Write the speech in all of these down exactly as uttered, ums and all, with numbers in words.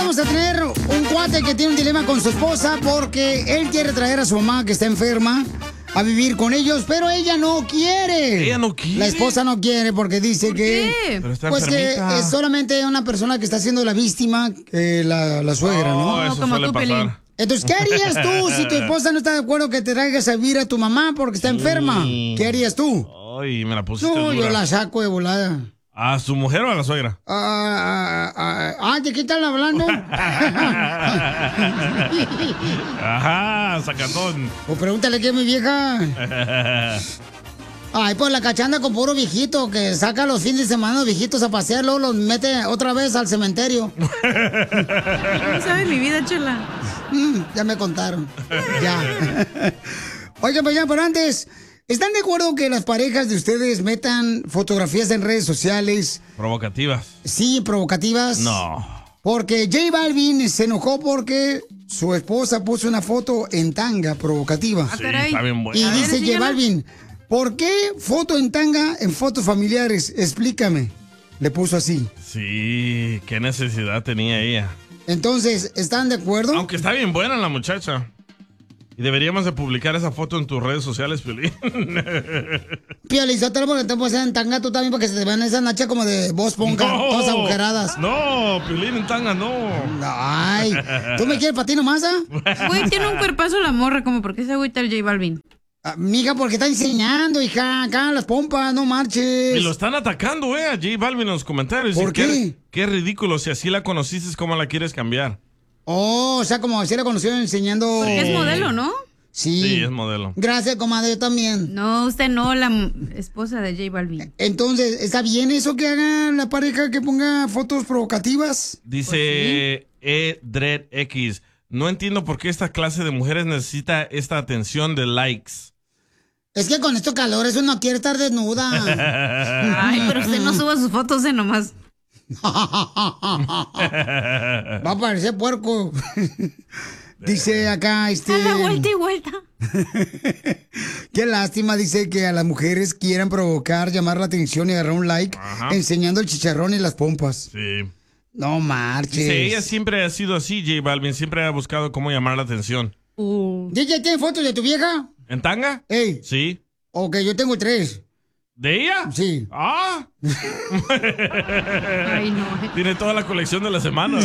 vamos a tener un cuate que tiene un dilema con su esposa porque él quiere traer a su mamá que está enferma a vivir con ellos, pero ella no quiere. Ella no quiere. La esposa no quiere porque dice ¿Por que... qué? Pero está Pues enfermita. que es solamente una persona que está siendo la víctima, eh, la, la suegra, ¿no? No, eso como suele tú, pasar. Pelín. Entonces, ¿qué harías tú si tu esposa no está de acuerdo que te traigas a vivir a tu mamá porque está enferma? ¿Qué harías tú? Ay, me la pusiste No, yo dura. la saco de volada. ¿A su mujer o a la suegra? Ah, ah, ah, ah, ¿de qué están hablando? Ajá, sacatón. O pregúntale qué es mi vieja. Ay, pues la cachanda con puro viejito que saca los fines de semana los viejitos a pasear, luego los mete otra vez al cementerio. ¿Cómo sabe mi vida, chela? Mm, ya me contaron. Ya. Oigan, pues ya, pero antes, ¿están de acuerdo que las parejas de ustedes metan fotografías en redes sociales? Provocativas. Sí, provocativas. No. Porque J Balvin se enojó porque su esposa puso una foto en tanga provocativa. Sí, caray. está bien Y buena. ver, dice J enséñala. Balvin, ¿por qué foto en tanga en fotos familiares? Explícame. Le puso así. Sí, qué necesidad tenía ella. Entonces, ¿están de acuerdo? Aunque está bien buena la muchacha. Y deberíamos de publicar esa foto en tus redes sociales, Piolín. Piolín, Sotelo, porque te puedes en tanga tú también porque se te vean esas nachas como de voz ponca, todas agujeradas. No, Piolín en tanga, no. Ay, ¿tú me quieres para ti nomás, ah? Güey, tiene un cuerpazo la morra, como porque se agüita el J Balvin. Ah, mija, porque está enseñando, hija, acá las pompas, no marches. Y lo están atacando, eh, a J Balvin en los comentarios. ¿Por Y qué? Qué ridículo, si así la conociste, ¿cómo la quieres cambiar? Oh, o sea, como si la conocieron enseñando. Porque es modelo, ¿no? Sí. Sí, es modelo. Gracias, comadre, yo también. No, usted no, la m- esposa de J Balvin. Entonces, ¿está bien eso que haga la pareja que ponga fotos provocativas? Dice E Dread X. No entiendo por qué esta clase de mujeres necesita esta atención de likes. Es que con estos calores uno quiere estar desnuda. Ay, pero usted no suba sus fotos, eh, nomás. Va a parecer puerco. Dice acá, este... A la vuelta y vuelta. Qué lástima, dice que a las mujeres quieran provocar, llamar la atención y agarrar un like Ajá. enseñando el chicharrón y las pompas. Sí. No marches. Dice, ella siempre ha sido así, J Balvin. Siempre ha buscado cómo llamar la atención. Uh. D J, ¿tiene fotos de tu vieja? ¿En tanga? Ey. Sí. Ok, yo tengo tres. ¿De ella? Sí. Ah. Ay, no. Tiene toda la colección de la semana.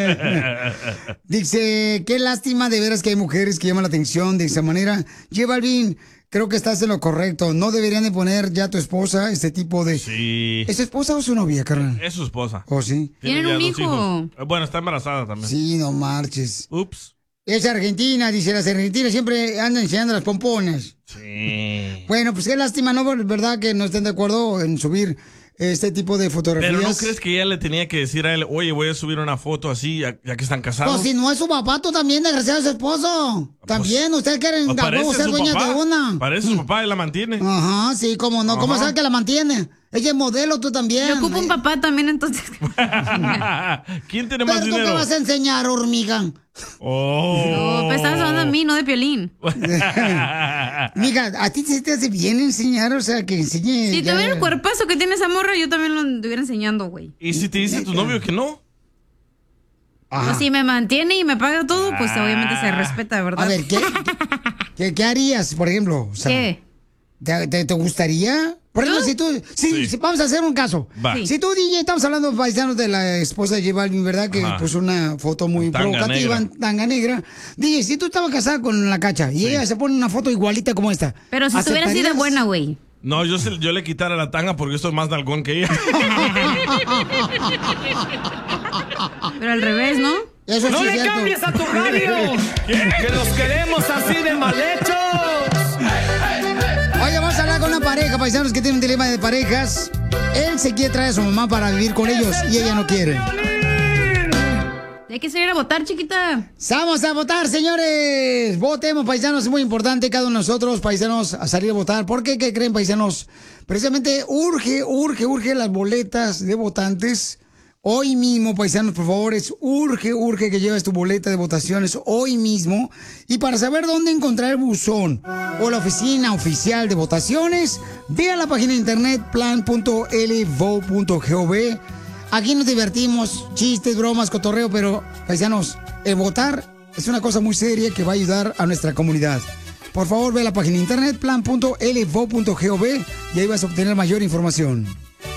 Dice, qué lástima de veras que hay mujeres que llaman la atención de esa manera. J Balvin, creo que estás en lo correcto. No deberían de poner ya a tu esposa este tipo de... Sí. ¿Es su esposa o su novia, carnal? Es su esposa. ¿Oh, sí? Tienen ya un dos hijo. hijos. Eh, Bueno, está embarazada también. Sí, no marches. Ups. Es Argentina, dice, las argentinas siempre andan enseñando las pompones. Sí. Bueno, pues qué lástima, ¿no? ¿Verdad que no estén de acuerdo en subir este tipo de fotografías? Pero ¿no crees que ella le tenía que decir a él, oye, voy a subir una foto así, ya, ya que están casados? Pues si no es su papá, tú también, desgraciado, es su esposo. También, ustedes quieren Pues a parece huevo ser su dueñas papá. de una. Parece su papá y la mantiene. Ajá, sí, cómo no. ¿Cómo Ajá. sabes que la mantiene? Ella es modelo, tú también. Yo ocupo un papá también, entonces. ¿Quién tiene más ¿Pero tú qué dinero? vas a enseñar, hormiga? Oh. No, pues estás hablando de mí, no de Piolín. Mija, ¿a ti se te hace bien enseñar? O sea, que enseñe... Si ya- tuviera el cuerpazo que tiene esa morra, yo también lo estuviera enseñando, güey. ¿Y si te dice tu novio que no? Ajá. Pues si me mantiene y me paga todo, pues obviamente se respeta, ¿verdad? A ver, ¿qué, qué, qué harías, por ejemplo? O sea, ¿Qué? ¿Te, te, te gustaría? Por ejemplo, ¿Yo? si tú... Sí, Sí. si- vamos a hacer un caso. Va. Sí. Si tú, D J, estamos hablando, paisanos, de la esposa de J Balvin, ¿verdad? Que Ajá. puso una foto muy Tanga provocativa, negra. tanga negra. D J, si tú estabas casada con la cacha y ella se pone una foto igualita como esta. Pero si estuviera así de ¿aceptarías? buena, güey. No, yo, se- yo le quitara la tanga porque esto es más nalgón que ella. Pero al revés, ¿no? Eso ¡No sí le es cierto. cambies a tu radio! ¡Que los queremos así de mal hechos! Oye, vamos a hablar con una pareja, paisanos, que tiene un dilema de parejas. Él se quiere traer a su mamá para vivir con ellos y ella no quiere. Hay que salir a votar, chiquita. Vamos a votar, señores. Votemos, paisanos. Es muy importante cada uno de nosotros, paisanos, a salir a votar. ¿Por qué? ¿Qué creen, paisanos? Precisamente urge, urge, urge las boletas de votantes. Hoy mismo, paisanos, por favor, es urge, urge que lleves tu boleta de votaciones hoy mismo. Y para saber dónde encontrar el buzón o la oficina oficial de votaciones, ve a la página de internet plan punto l vote punto gov. Aquí nos divertimos, chistes, bromas, cotorreo, pero, paisanos, el votar es una cosa muy seria que va a ayudar a nuestra comunidad. Por favor, ve a la página de internet plan punto l v o punto gov y ahí vas a obtener mayor información.